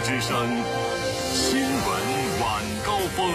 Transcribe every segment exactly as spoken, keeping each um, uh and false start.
之声新闻晚高峰。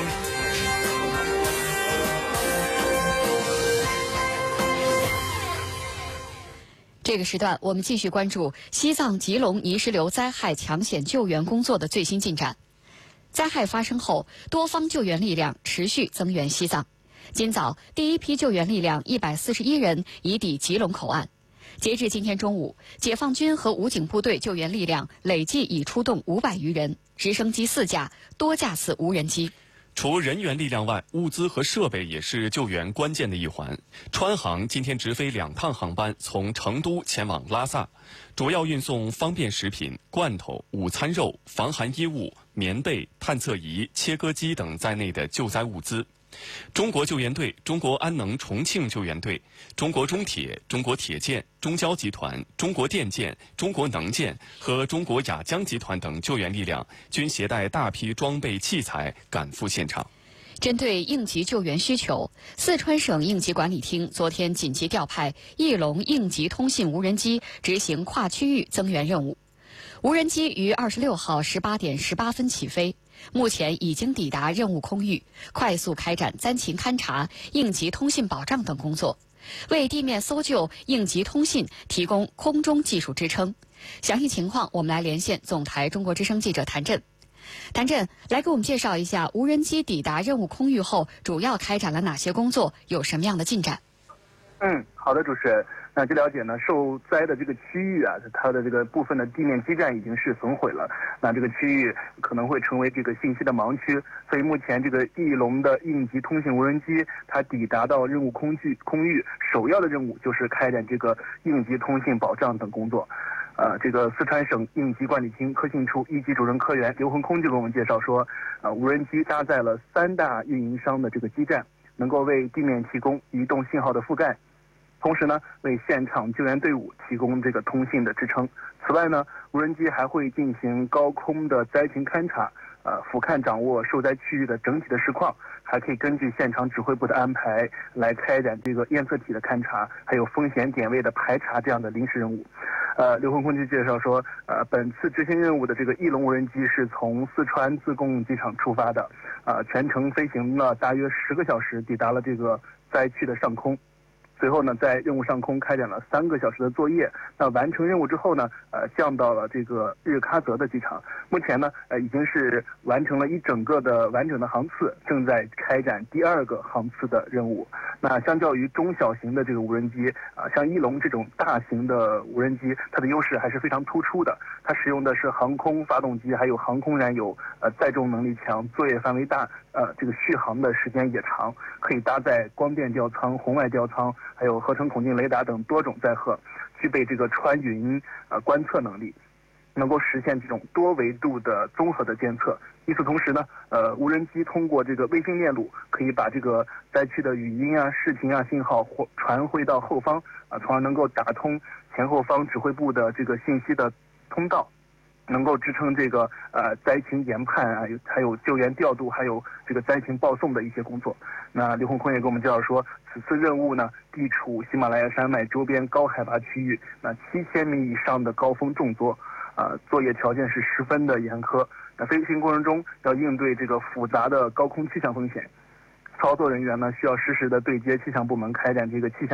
这个时段，我们继续关注西藏吉隆泥石流灾害抢险救援工作的最新进展。灾害发生后，多方救援力量持续增援西藏。今早，第一批救援力量一百四十一人已抵吉隆口岸。截至今天中午，解放军和武警部队救援力量累计已出动五百余人，直升机四架，多架次无人机。 除人员力量外，物资和设备也是救援关键的一环。川航今天直飞两趟航班，从成都前往拉萨，主要运送方便食品、罐头、午餐肉、防寒衣物、棉被、探测仪、切割机等在内的救灾物资。中国救援队、中国安能重庆救援队、中国中铁、中国铁建、中交集团、中国电建、中国能建和中国雅江集团等救援力量均携带大批装备器材赶赴现场。 针对应急救援需求，四川省应急管理厅昨天紧急调派翼龙应急通信无人机执行跨区域增援任务。无人机于二十六号十八点十八分起飞，目前已经抵达任务空域，快速开展灾情勘察、应急通信保障等工作，为地面搜救、应急通信提供空中技术支撑。详细情况，我们来连线总台中国之声记者谭震。谭震，来给我们介绍一下无人机抵达任务空域后，主要开展了哪些工作，有什么样的进展？ 嗯，好的，主持人。那据了解呢，受灾的这个区域啊，它的这个部分的地面基站已经是损毁了。那这个区域可能会成为这个信息的盲区，所以目前这个翼龙的应急通信无人机，它抵达到任务空域空域，首要的任务就是开展这个应急通信保障等工作。呃，这个四川省应急管理厅科信处一级主任科员刘恒空就给我们介绍说，呃，无人机搭载了三大运营商的这个基站，能够为地面提供移动信号的覆盖。同时呢，为现场救援队伍提供这个通信的支撑。此外呢，无人机还会进行高空的灾情勘察，呃，俯瞰掌握受灾区域的整体的实况，还可以根据现场指挥部的安排来开展这个验测体的勘察，还有风险点位的排查这样的临时任务。呃，刘恒空就介绍说，呃，本次执行任务的这个翼龙无人机是从四川自贡机场出发的，呃，全程飞行了大约十个小时，抵达了这个灾区的上空。随后呢，在任务上空开展了三个小时的作业。那完成任务之后呢，呃，降到了这个日喀则的机场。目前呢，呃，已经是完成了一整个的完整的航次，正在开展第二个航次的任务。那相较于中小型的这个无人机啊、呃，像翼龙这种大型的无人机，它的优势还是非常突出的。它使用的是航空发动机，还有航空燃油，呃，载重能力强，作业范围大，呃，这个续航的时间也长，可以搭载光电吊舱、红外吊舱，还有合成孔径雷达等多种载荷，具备这个穿云呃观测能力，能够实现这种多维度的综合的监测。与此同时呢，呃，无人机通过这个卫星链路，可以把这个灾区的语音啊、视频啊信号或传回到后方啊，从而能够打通前后方指挥部的这个信息的通道，能够支撑这个呃灾情研判啊，还有救援调度，还有这个灾情报送的一些工作。那刘洪坤也给我们介绍说，此次任务呢，地处喜马拉雅山脉周边高海拔区域，那七千米以上的高峰重作，啊、呃，作业条件是十分的严苛。那飞行过程中要应对这个复杂的高空气象风险，操作人员呢需要实时的对接气象部门，开展这个气象